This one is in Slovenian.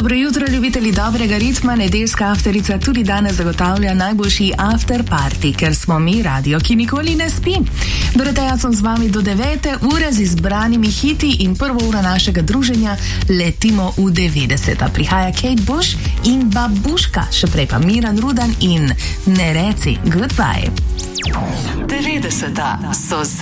Dobro jutro, ljubitelji dobrega ritma. Nedeljska afterica tudi danes zagotavlja najboljši after party, ker smo mi radio, ki nikoli ne spi. Doroteja sem z vami do 9. ure z izbranimi hiti in prvo uro našega druženja letimo v 90. Prihaja Kate Bush in Babuška, še prej pa Miran Rudan in Ne reci goodbye. 90. so